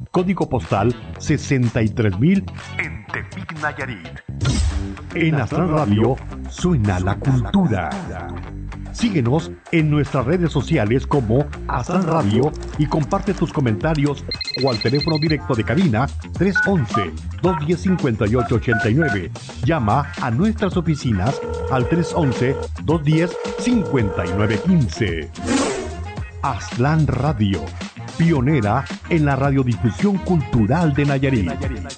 Código postal 63000 en Tepic, Nayarit. En Astral Radio suena la cultura. Síguenos en nuestras redes sociales como Astral Radio y comparte tus comentarios o al teléfono directo de cabina 311-210-5889. Llama a nuestras oficinas al 311-210-5915. Aztlán Radio, pionera en la radiodifusión cultural de Nayarit.